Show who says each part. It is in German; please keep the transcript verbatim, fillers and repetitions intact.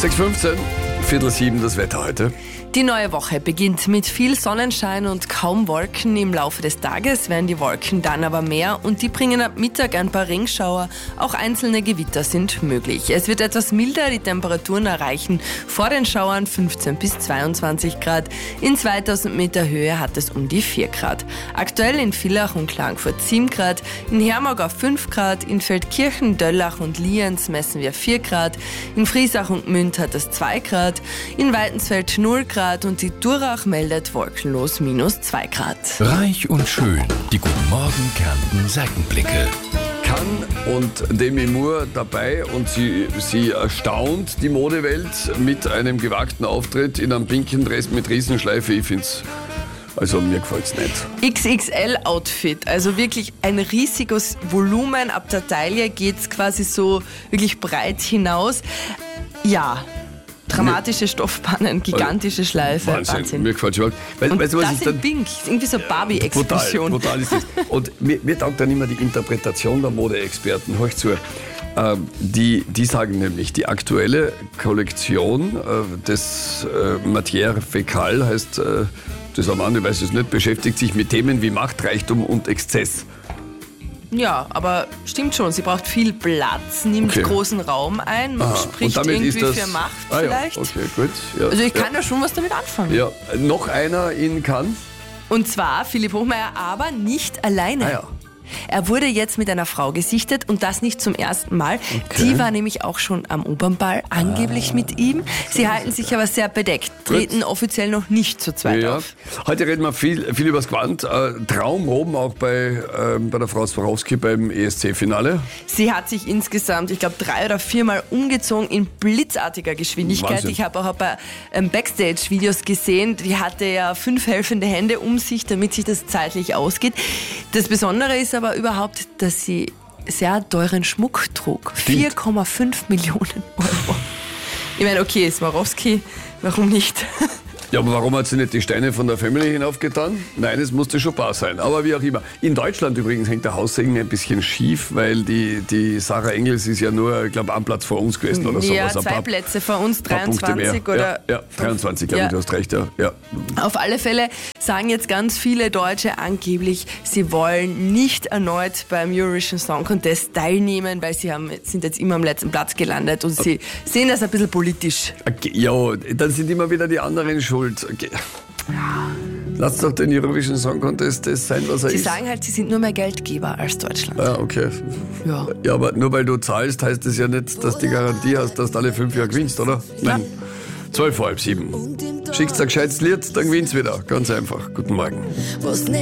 Speaker 1: sechs Uhr fünfzehn, Viertel sieben das Wetter heute.
Speaker 2: Die neue Woche beginnt mit viel Sonnenschein und kaum Wolken. Im Laufe des Tages werden die Wolken dann aber mehr und die bringen ab Mittag ein paar Regenschauer. Auch einzelne Gewitter sind möglich. Es wird etwas milder, die Temperaturen erreichen vor den Schauern fünfzehn bis zweiundzwanzig Grad. In zweitausend Meter Höhe hat es um die vier Grad. Aktuell in Villach und Klagenfurt sieben Grad, in Hermagau fünf Grad, in Feldkirchen, Döllach und Lienz messen wir vier Grad, in Friesach und Münd hat es zwei Grad, in Weidensfeld null Grad und die Durach meldet wolkenlos minus zwei Grad.
Speaker 3: Reich und schön, die Guten Morgen Kärnten Seitenblicke.
Speaker 1: Kann und Demi Moore dabei und sie, sie erstaunt die Modewelt mit einem gewagten Auftritt in einem pinken Dress mit Riesenschleife. Ich find's, also mir gefällt's nicht.
Speaker 2: X X L-Outfit, also wirklich ein riesiges Volumen. Ab der Taille geht's quasi so wirklich breit hinaus. Ja. Dramatische Stoffpannen, gigantische Schleife.
Speaker 1: Wahnsinn,
Speaker 2: Wahnsinn.
Speaker 1: Mir gefällt schon. Weil,
Speaker 2: Und
Speaker 1: weißt du, was
Speaker 2: das
Speaker 1: ich
Speaker 2: in
Speaker 1: dann,
Speaker 2: Pink, irgendwie so Barbie-Explosion.
Speaker 1: Brutal, brutal ist das. Und mir, mir taugt dann immer die Interpretation der Modeexperten. Hör zu. Ähm, die, die sagen nämlich, die aktuelle Kollektion äh, des äh, Matière Fécale, heißt äh, dieser Mann, ich weiß es nicht, beschäftigt sich mit Themen wie Macht, Reichtum und Exzess.
Speaker 2: Ja, aber stimmt schon, sie braucht viel Platz, nimmt
Speaker 1: Okay.
Speaker 2: großen Raum ein,
Speaker 1: Aha,
Speaker 2: spricht
Speaker 1: und damit
Speaker 2: irgendwie
Speaker 1: ist das,
Speaker 2: für Macht
Speaker 1: ah,
Speaker 2: vielleicht.
Speaker 1: Ja, okay, gut. Ja,
Speaker 2: Also ich
Speaker 1: ja,
Speaker 2: kann da schon was damit anfangen.
Speaker 1: ja, noch einer in Cannes.
Speaker 2: Und zwar Philipp Hochmeier, aber nicht alleine.
Speaker 1: Ah, ja.
Speaker 2: Er wurde jetzt mit einer Frau gesichtet und das nicht zum ersten Mal.
Speaker 1: Okay.
Speaker 2: Die war nämlich auch schon am Opernball, angeblich
Speaker 1: Ah.
Speaker 2: mit ihm. Sie halten sich aber sehr bedeckt, treten offiziell noch nicht zu zweit
Speaker 1: Ja.
Speaker 2: auf.
Speaker 1: Heute reden wir viel, viel über das Gewand. Äh, Traumroben auch bei, ähm, bei der Frau Swarovski beim E S C-Finale.
Speaker 2: Sie hat sich insgesamt, ich glaube, drei oder viermal umgezogen in blitzartiger Geschwindigkeit.
Speaker 1: Wahnsinn.
Speaker 2: Ich habe auch bei ähm, Backstage-Videos gesehen, die hatte ja fünf helfende Hände um sich, damit sich das zeitlich ausgeht. Das Besondere ist aber überhaupt, dass sie sehr teuren Schmuck trug. vier Komma fünf Millionen Euro. Ich meine, okay, Swarovski, warum nicht?
Speaker 1: Ja, aber warum hat sie nicht die Steine von der Family hinaufgetan? Nein, es musste schon bar sein. Aber wie auch immer. In Deutschland übrigens hängt der Haussegen ein bisschen schief, weil die, die Sarah Engels ist ja nur, ich glaube, ein Platz vor uns gewesen oder
Speaker 2: Ja,
Speaker 1: sowas. Ein
Speaker 2: zwei
Speaker 1: paar-
Speaker 2: Plätze vor uns,
Speaker 1: paar Punkte mehr.
Speaker 2: dreiundzwanzig oder...
Speaker 1: Ja, ja dreiundzwanzig, glaube
Speaker 2: Ja.
Speaker 1: ich, du hast recht. Ja. Ja.
Speaker 2: Auf alle Fälle sagen jetzt ganz viele Deutsche angeblich, sie wollen nicht erneut beim Eurovision Song Contest teilnehmen, weil sie haben, sind jetzt immer am letzten Platz gelandet und sie sehen das ein bisschen politisch.
Speaker 1: Okay, ja, dann sind immer wieder die anderen schuld. Okay. Lass doch den Eurovision Song Contest das sein, was er
Speaker 2: Sie
Speaker 1: ist.
Speaker 2: sagen halt, sie sind nur mehr Geldgeber als Deutschland.
Speaker 1: Ja, okay.
Speaker 2: Ja.
Speaker 1: Ja, aber nur weil du zahlst, heißt das ja nicht, dass du die Garantie hast, dass du alle fünf Jahre gewinnst, oder? Nein. Zwölf vor halb sieben. Schickst ein gescheites Lied, dann gewinnst du wieder. Ganz einfach. Guten Morgen.
Speaker 4: Was